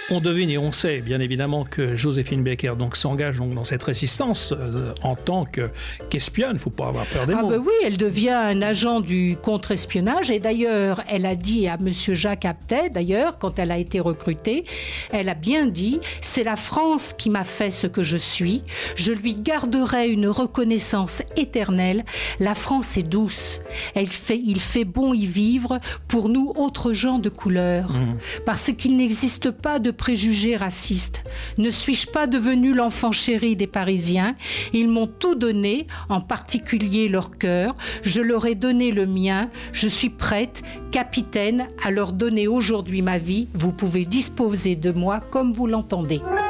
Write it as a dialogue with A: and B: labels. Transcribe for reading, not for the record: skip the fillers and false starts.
A: On devine et on sait bien évidemment que Joséphine Baker donc s'engage donc dans cette résistance en tant qu'espionne. Il ne faut pas avoir peur des mots.
B: Oui, elle devient un agent du contre-espionnage et d'ailleurs elle a dit à Monsieur Jacques Apthey, d'ailleurs quand elle a été recrutée, elle a bien dit « C'est la France qui m'a fait ce que je suis. Je lui garderai une reconnaissance éternelle. La France est douce. Il fait bon y vivre pour nous autres gens de couleur. Parce qu'il n'existe pas de préjugés racistes. Ne suis-je pas devenu l'enfant chéri des Parisiens? Ils m'ont tout donné, en particulier leur cœur. Je leur ai donné le mien. Je suis prête, capitaine, à leur donner aujourd'hui ma vie. Vous pouvez disposer de moi comme vous l'entendez.